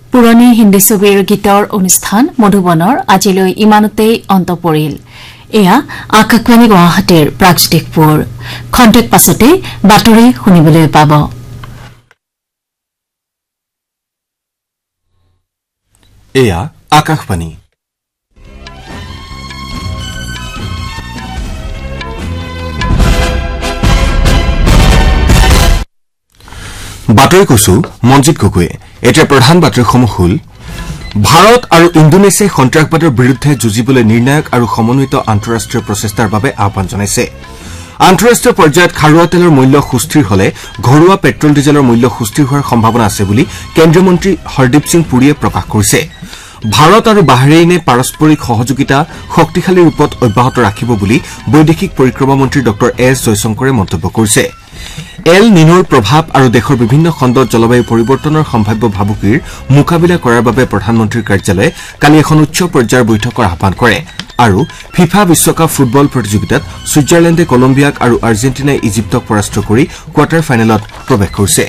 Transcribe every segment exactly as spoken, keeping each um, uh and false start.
পুৰণি হিন্দী ছবিৰ গীতৰ অনুষ্ঠান মধুবনৰ আজিলৈ ইমানতেই অন্ত পৰিল। এয়া আকাশবাণী গুৱাহাটীৰ প্ৰাগজ্যোতিষপুৰ। খন্তেক পাছতে বাতৰি শুনিবলৈ পাব। এয়া আকাশবাণী। বাতৰি কৈছো মঞ্জিত গগৈয়ে। এতিয়া প্ৰধান বাতৰিসমূহ হ'ল ভাৰত আৰু ইণ্ডোনেছিয়াই সন্ত্ৰাসবাদৰ বিৰুদ্ধে যুঁজিবলৈ নিৰ্ণায়ক আৰু সমন্বিত আন্তঃৰাষ্ট্ৰীয় প্ৰচেষ্টাৰ বাবে আহ্বান জনাইছে। আন্তঃৰাষ্ট্ৰীয় পৰ্যায়ত খাৰুৱা তেলৰ মূল্য সুস্থিৰ হলে ঘৰুৱা পেট্ৰল ডিজেলৰ মূল্য সুস্থিৰ হোৱাৰ সম্ভাৱনা আছে বুলি কেন্দ্ৰীয় মন্ত্ৰী হৰদীপ সিং পুৰীয়ে প্ৰকাশ কৰিছে। ভাৰত আৰু বাহৰেইনে পাৰস্পৰিক সহযোগিতা শক্তিশালী ৰূপত অব্যাহত ৰাখিব বুলি বৈদেশিক পৰিক্ৰমা মন্ত্ৰী ড এছ জয়শংকৰে মন্তব্য কৰিছে। এল নিনোৰ প্ৰভাৱ আৰু দেশৰ বিভিন্ন খণ্ডত জলবায়ু পৰিৱৰ্তনৰ সম্ভাৱ্য ভাবুকিৰ মোকাবিলা কৰাৰ বাবে প্ৰধানমন্ত্ৰীৰ কাৰ্যালয়ে কালি এখন উচ্চ পৰ্যায়ৰ বৈঠকৰ আহ্বান কৰে আৰু ফিফা বিশ্বকাপ ফুটবল প্ৰতিযোগিতাত ছুইজাৰলেণ্ডে কলম্বিয়াক আৰু আৰ্জেণ্টিনাই ইজিপ্তক পৰাস্ত কৰি কোৱাৰ্টাৰ ফাইনেলত প্ৰৱেশ কৰিছে।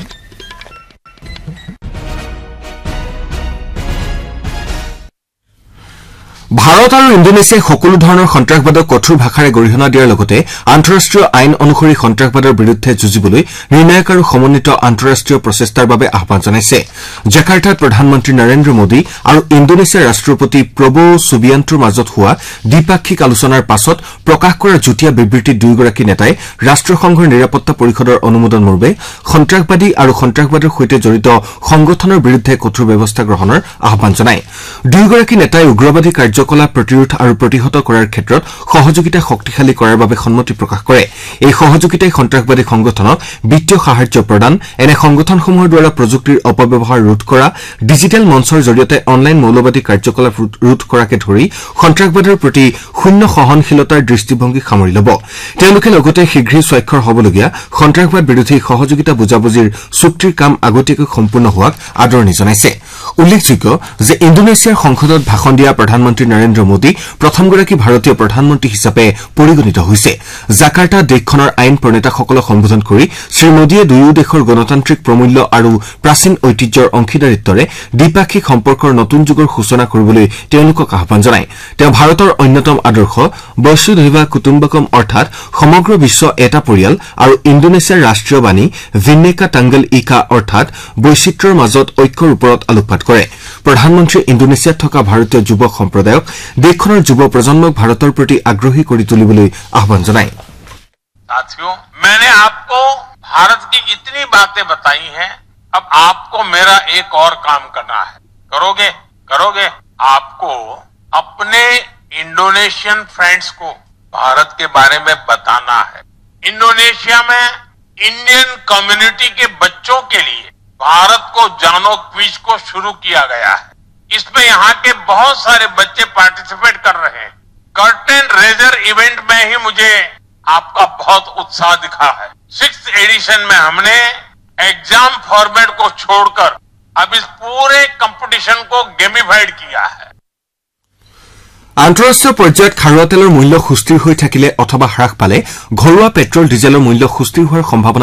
ভাৰত আৰু ইণ্ডোনেছিয়াই সকলো ধৰণৰ সন্ত্ৰাসবাদক কঠোৰ ভাষাৰে গৰিহণা দিয়াৰ লগতে আন্তঃৰাষ্ট্ৰীয় আইন অনুসৰি সন্ত্ৰাসবাদৰ বিৰুদ্ধে যুঁজিবলৈ নিৰ্ণায়ক আৰু সমন্বিত আন্তঃৰাষ্ট্ৰীয় প্ৰচেষ্টাৰ বাবে আহ্বান জনাইছে। জাকাৰ্টাত প্ৰধানমন্ত্ৰী নৰেন্দ্ৰ মোদী আৰু ইণ্ডোনেছিয়াৰ ৰাষ্ট্ৰপতি প্ৰবো চুবিয়ান্টোৰ মাজত হোৱা দ্বিপাক্ষিক আলোচনাৰ পাছত প্ৰকাশ কৰা যুটীয়া বিবৃতিত দুয়োগৰাকী নেতাই ৰাষ্ট্ৰসংঘৰ নিৰাপত্তা পৰিষদৰ অনুমোদন মৰ্মে সন্ত্ৰাসবাদী আৰু সন্ত্ৰাসবাদৰ সৈতে জড়িত সংগঠনৰ বিৰুদ্ধে কঠোৰ ব্যৱস্থা গ্ৰহণৰ আহ্বান জনায়। দুয়োগৰাকী নেতাই উগ্ৰবাদী কাৰ্যকলাপ প্ৰতিৰোধ আৰু প্ৰতিহত কৰাৰ ক্ষেত্ৰত সহযোগিতা শক্তিশালী কৰাৰ বাবে সন্মতি প্ৰকাশ কৰে। এই সহযোগিতাই সন্ত্ৰাসবাদী সংগঠনক বিত্তীয় সাহায্য প্ৰদান, এনে সংগঠনসমূহৰ দ্বাৰা প্ৰযুক্তিৰ অপব্যৱহাৰ ৰোধ কৰা, ডিজিটেল মঞ্চৰ জৰিয়তে অনলাইন মৌলবাদী কাৰ্যকলাপ ৰোধ কৰাকে ধৰি সন্ত্ৰাসবাদৰ প্ৰতি শূন্য সহনশীলতাৰ দৃষ্টিভংগী সামৰি ল'ব। তেওঁলোকে লগতে শীঘ্ৰেই স্বাক্ষৰ হ'বলগীয়া সন্ত্ৰাসবাদ বিৰোধী সহযোগিতা বুজাবুজিৰ চুক্তিৰ কাম আগতীয়াকৈ সম্পূৰ্ণ হোৱাক আদৰণি জনাইছে। উল্লেখযোগ্য যে ইণ্ডোনেছিয়াৰ সংসদত ভাষণ দিয়া প্ৰধানমন্ত্ৰী নৰেন্দ্ৰ মোদী প্ৰথমগৰাকী ভাৰতীয় প্ৰধানমন্ত্ৰী হিচাপে পৰিগণিত হৈছে। জাকাৰ্টা দেশখনৰ আইন প্ৰণেতাসকলক সম্বোধন কৰি শ্ৰীমোদীয়ে দুয়ো দেশৰ গণতান্ত্ৰিক প্ৰমূল্য আৰু প্ৰাচীন ঐতিহ্যৰ অংশীদাৰিত্বৰে দ্বিপাক্ষিক সম্পৰ্কৰ নতুন যুগৰ সূচনা কৰিবলৈ তেওঁলোকক আহ্বান জনায়। তেওঁ ভাৰতৰ অন্যতম আদৰ্শ বসুধৈৱা কুটুম্বকম অৰ্থাৎ সমগ্ৰ বিশ্ব এটা পৰিয়াল আৰু ইণ্ডোনেছিয়াৰ ৰাষ্ট্ৰীয় বাণী ভিন্নেকা টাংগল ইকা অৰ্থাৎ বৈচিত্ৰ্যৰ মাজত ঐক্যৰ ওপৰত আলোকপাত কৰে। প্ৰধানমন্ত্ৰীয়ে ইণ্ডোনেছিয়াত থকা ভাৰতীয় যুৱ সম্প্ৰদায়ক দেশখনৰ যুৱ প্ৰজন্মক ভাৰতৰ প্ৰতি আগ্ৰহী কৰি তুলিবলৈ আহ্বান জনায়। साथियों, मैंने आपको भारत की इतनी बातें बताई हैं, अब आपको मेरा एक और काम करना है। करोगे करोगे आपको अपने इंडोनेशियन फ्रेंड्स को भारत के बारे में बताना है। इंडोनेशिया में इंडियन कम्युनिटी के बच्चों के लिए भारत को जानो क्विज को शुरू किया गया है। इसमें यहाँ के बहुत सारे बच्चे पार्टिसिपेट कर रहे हैं। कर्टेन रेजर इवेंट में ही मुझे आपका बहुत उत्साह दिखा है। सिक्स्थ एडिशन में हमने एग्जाम फॉर्मेट को छोड़कर अब इस पूरे कंपटीशन को गेमिफाइड किया है। আন্তঃৰাষ্ট্ৰীয় পৰ্যায়ত খাৰুৱা তেলৰ মূল্য সুস্থিৰ হৈ থাকিলে অথবা হ্ৰাস পালে ঘৰুৱা পেট্ৰল ডিজেলৰ মূল্য সুস্থিৰ হোৱাৰ সম্ভাৱনা